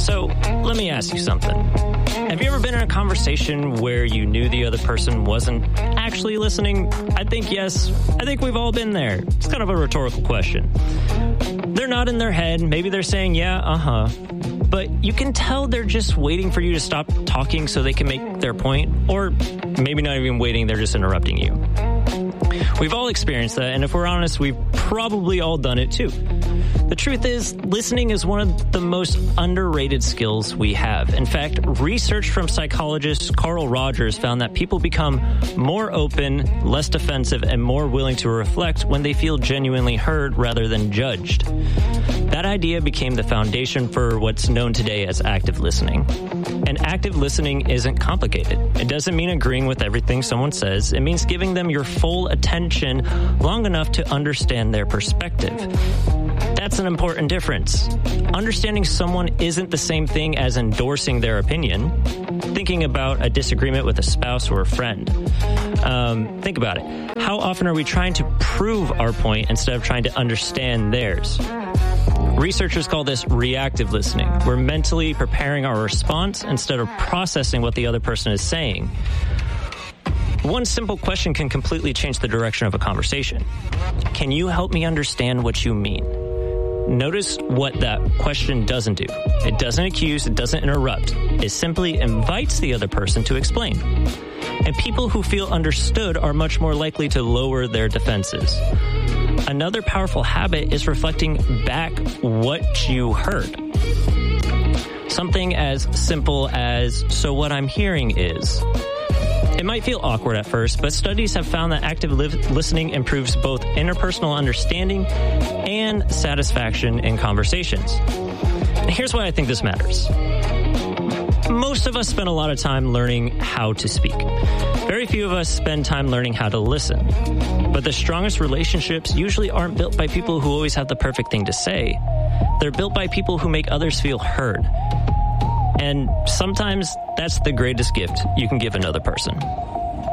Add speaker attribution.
Speaker 1: So, let me ask you something. Have you ever been in a conversation where you knew the other person wasn't actually listening? I think yes. I think we've all been there. It's kind of a rhetorical question. They're nodding their head. Maybe they're saying, yeah, uh-huh. But you can tell they're just waiting for you to stop talking so they can make their point. Or maybe not even waiting, they're just interrupting you. We've all experienced that, and if we're honest, we've probably all done it too. The truth is, listening is one of the most underrated skills we have. In fact, research from psychologist Carl Rogers found that people become more open, less defensive, and more willing to reflect when they feel genuinely heard rather than judged. That idea became the foundation for what's known today as active listening. And active listening isn't complicated. It doesn't mean agreeing with everything someone says. It means giving them your full attention long enough to understand their perspective. That's an important difference. Understanding someone isn't the same thing as endorsing their opinion. Thinking about a disagreement with a spouse or a friend. Think about it. How often are we trying to prove our point instead of trying to understand theirs? Researchers call this reactive listening. We're mentally preparing our response instead of processing what the other person is saying. One simple question can completely change the direction of a conversation. Can you help me understand what you mean? Notice what that question doesn't do. It doesn't accuse, it doesn't interrupt. It simply invites the other person to explain. And people who feel understood are much more likely to lower their defenses. Another powerful habit is reflecting back what you heard. Something as simple as, so what I'm hearing is. It might feel awkward at first, but studies have found that active listening improves both interpersonal understanding and satisfaction in conversations. And here's why I think this matters. Most of us spend a lot of time learning how to speak. Very few of us spend time learning how to listen. But the strongest relationships usually aren't built by people who always have the perfect thing to say. They're built by people who make others feel heard. And sometimes that's the greatest gift you can give another person.